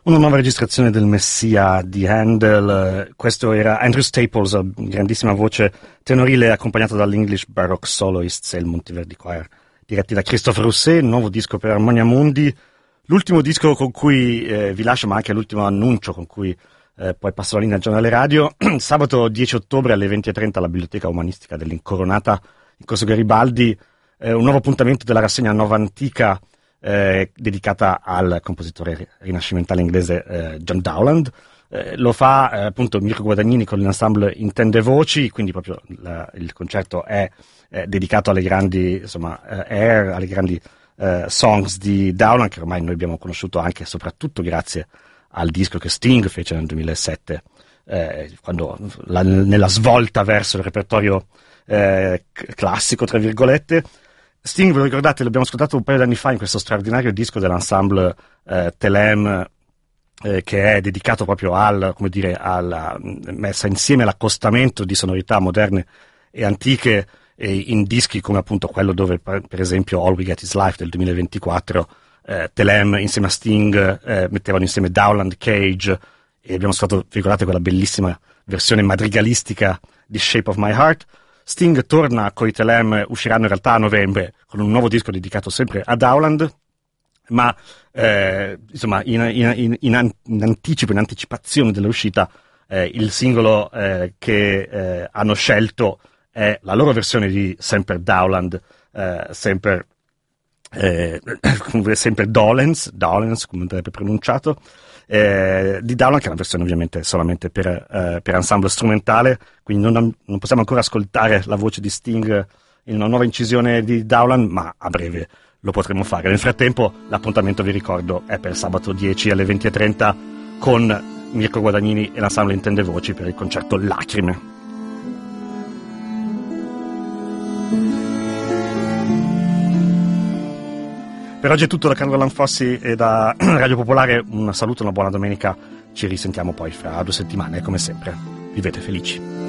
Una nuova registrazione del Messia di Handel. Questo era Andrew Staples, grandissima voce tenorile accompagnata dall'English Baroque Soloists e il Monteverdi Choir, diretti da Christophe Rousset, nuovo disco per Armonia Mundi, l'ultimo disco con cui vi lascio, ma anche l'ultimo annuncio con cui poi passo la linea al giornale radio. Sabato 10 ottobre alle 20:30 alla Biblioteca Umanistica dell'Incoronata in Corso Garibaldi, un nuovo appuntamento della rassegna Nova Antica dedicata al compositore rinascimentale inglese John Dowland. Lo fa appunto Mirko Guadagnini con l'ensemble Intende Voci, quindi proprio il concerto è dedicato alle grandi air, alle grandi songs di Dowland, che ormai noi abbiamo conosciuto anche e soprattutto grazie al disco che Sting fece nel 2007, quando nella svolta verso il repertorio classico, tra virgolette. Sting, ve lo ricordate, l'abbiamo ascoltato un paio di anni fa in questo straordinario disco dell'ensemble Telem, che è dedicato proprio alla messa insieme, all'accostamento di sonorità moderne e antiche in dischi come appunto quello dove per esempio All We Get Is Life del 2024 Telem insieme a Sting mettevano insieme Dowland, Cage, e abbiamo ascoltato, ricordate, quella bellissima versione madrigalistica di Shape of My Heart. Sting torna coi Telem, usciranno in realtà a novembre con un nuovo disco dedicato sempre a Dowland, ma in anticipo, in anticipazione dell'uscita, il singolo che hanno scelto è la loro versione di sempre Dowland, sempre Dolens, come andrebbe pronunciato, di Dowland, che è una versione ovviamente solamente per ensemble strumentale, quindi non possiamo ancora ascoltare la voce di Sting in una nuova incisione di Dowland, ma a breve lo potremo fare. Nel frattempo l'appuntamento, vi ricordo, è per sabato 10 alle 20:30 con Mirko Guadagnini e l'ensemble Intende Voci per il concerto Lacrime. Per oggi è tutto da Carlo Lanfossi e da Radio Popolare. Un saluto, una buona domenica. Ci risentiamo poi fra 2 settimane, come sempre. Vivete felici.